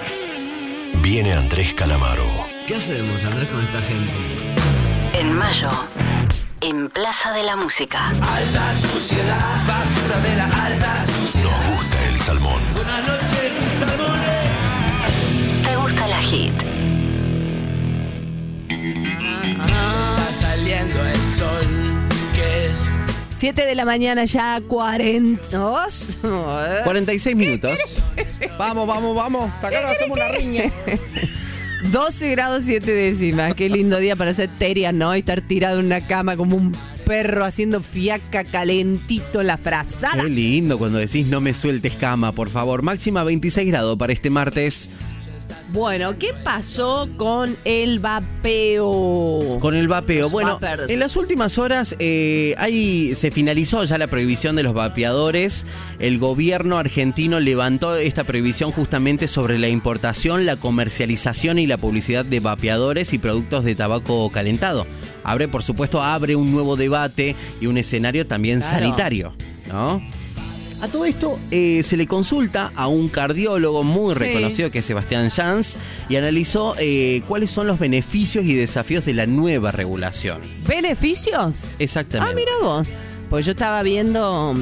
Viene Andrés Calamaro. ¿Qué hacemos, Andrés, con esta gente? En mayo, en Plaza de la Música. Alta suciedad, basura de la alta suciedad. Nos gusta el salmón. Buenas noches, tus salmones. ¿Te gusta la hit? Está saliendo el sol, que es 7 de la mañana ya, 46 minutos. Vamos. Acá hacemos una riña. 12 grados 7 décimas. Qué lindo día para ser teria, ¿no? Y estar tirado en una cama como un perro haciendo fiaca calentito en la frazada. Qué lindo cuando decís no me sueltes cama, por favor. Máxima 26 grados para este martes. Bueno, ¿qué pasó con el vapeo? Con el vapeo. Bueno, Vapers. en las últimas horas se finalizó ya la prohibición de los vapeadores. El gobierno argentino levantó esta prohibición justamente sobre la importación, la comercialización y la publicidad de vapeadores y productos de tabaco calentado. Por supuesto, abre un nuevo debate y un escenario también sanitario, ¿no? A todo esto se le consulta a un cardiólogo muy reconocido que es Sebastián Jans y analizó cuáles son los beneficios y desafíos de la nueva regulación. ¿Beneficios? Exactamente. Ah, mira vos. Pues yo estaba viendo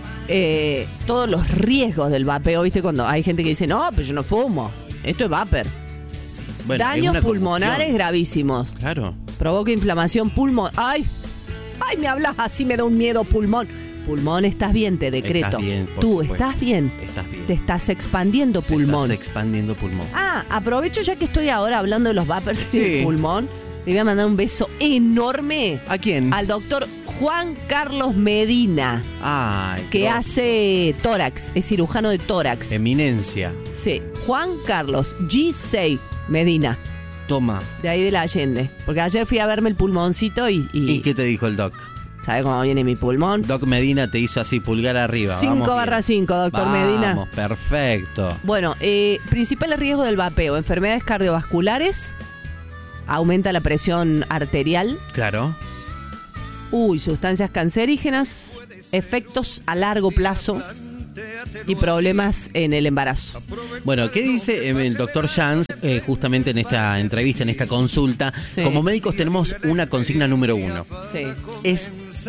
todos los riesgos del vapeo, ¿viste? Cuando hay gente que dice, no, pero yo no fumo, esto es vapor. Bueno, daños es una pulmonares combustión. Gravísimos. Claro. Provoca inflamación pulmonar. ¡Ay! Me hablas así, me da un miedo pulmón. Pulmón, estás bien, te decreto. Estás bien, por Tú supuesto. estás bien. Estás bien. Te estás expandiendo pulmón. Estás expandiendo pulmón. Aprovecho ya que estoy ahora hablando de los vapers Sí. de pulmón. Le voy a mandar un beso enorme. ¿A quién? Al doctor Juan Carlos Medina, Ay, que Dios. hace tórax, es cirujano de tórax. Eminencia. Sí, Juan Carlos G6 Medina, Toma. de ahí de la Allende. Porque ayer fui a verme el pulmoncito ¿Y qué te dijo el doc? ¿sabe cómo viene mi pulmón? Doc Medina te hizo así, pulgar arriba. 5/5, doctor Medina. Vamos, perfecto. Bueno, principales riesgos del vapeo: enfermedades cardiovasculares, aumenta la presión arterial, Claro. sustancias cancerígenas, efectos a largo plazo y problemas en el embarazo. Bueno, ¿qué dice el doctor Jans justamente en esta entrevista, en esta consulta? Sí. Como médicos tenemos una consigna número 1. Sí. Es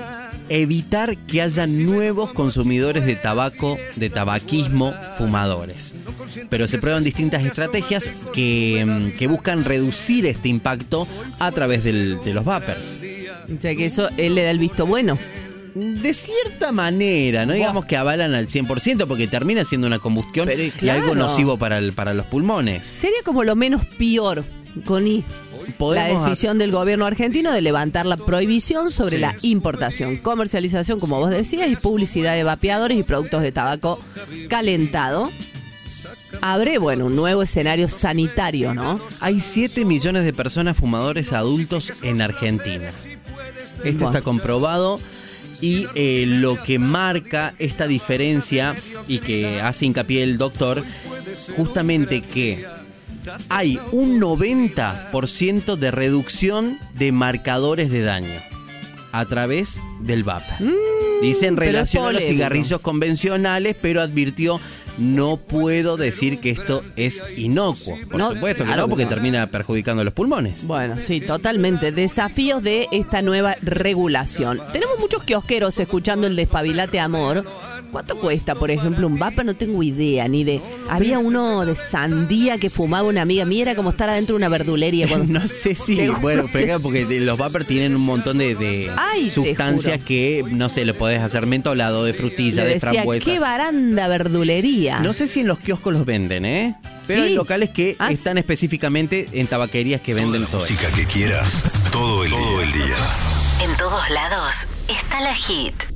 evitar que haya nuevos consumidores de tabaco, de tabaquismo, fumadores. Pero se prueban distintas estrategias que buscan reducir este impacto a través de los vapers. O sea que eso él le da el visto bueno. De cierta manera, no digamos que avalan al 100% porque termina siendo una combustión Pero, y claro. algo nocivo para los pulmones. Sería como lo menos peor, Connie, la Podemos decisión del gobierno argentino de levantar la prohibición sobre Sí. la importación, comercialización, como vos decías, y publicidad de vapeadores y productos de tabaco calentado. Abre, un nuevo escenario sanitario, ¿no? Hay 7 millones de personas fumadores adultos en Argentina. Esto está comprobado y lo que marca esta diferencia y que hace hincapié el doctor, justamente que hay un 90% de reducción de marcadores de daño a través del vapor. Dice en pero es relación a los polémico. cigarrillos convencionales, pero advirtió: no puedo decir que esto es inocuo. Por No, supuesto que claro no, porque que no. termina perjudicando los pulmones. Bueno, sí, totalmente. Desafíos de esta nueva regulación. Tenemos muchos kiosqueros escuchando el Despabilate Amor. ¿Cuánto cuesta, por ejemplo, un vapor? No tengo idea, ni de... Había uno de sandía que fumaba una amiga mía, era como estar adentro de una verdulería. Cuando... No sé si, bueno, pero porque los vapers tienen un montón de Ay, te sustancias juro. que, no sé, lo podés hacer mentolado, de frutilla, Le de decía, frambuesa. qué baranda verdulería. No sé si en los kioscos los venden, pero Sí. hay locales que Ah, están específicamente en tabaquerías que venden todo eso. Música que quieras, todo el día. En todos lados está la hit.